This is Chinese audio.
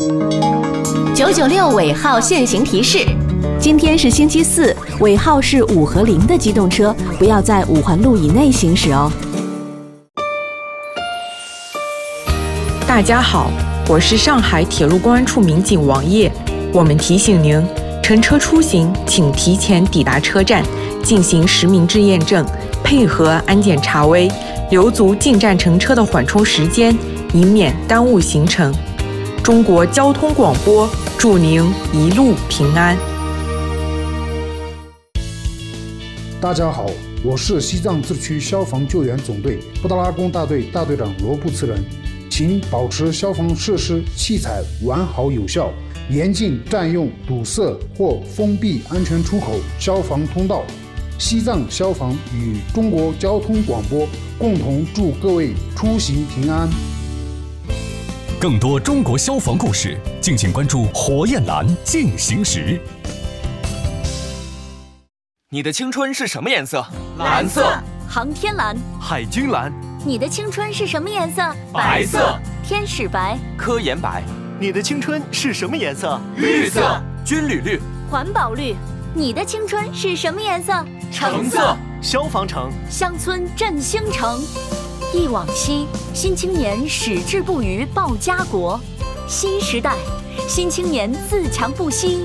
996尾号限行提示：今天是星期四，尾号是5和0的机动车不要在5环路以内行驶哦。 大家好，我是上海铁路公安处民警王烨。我们提醒您，乘车出行请提前抵达车站，进行实名制验证，配合安检查微，留足进站乘车的缓冲时间，以免耽误行程。中国交通广播祝您一路平安。 大家好，我是西藏自治区消防救援总队布达拉宫大队大队长罗布次仁，请保持消防设施器材完好有效，严禁占用、堵塞或封闭安全出口、消防通道。西藏消防与中国交通广播共同祝各位出行平安。 更多中国消防故事，敬请关注火焰蓝进行时。 你的青春是什么颜色？ 蓝色。 航天蓝。 海军蓝。 你的青春是什么颜色？ 白色。 天使白。 科研白。 你的青春是什么颜色？ 绿色。 军旅绿。 环保绿。你的青春是什么颜色？ 橙色。 消防橙。 乡村振兴城。忆往昔，新青年矢志不渝报家国。新时代，新青年自强不息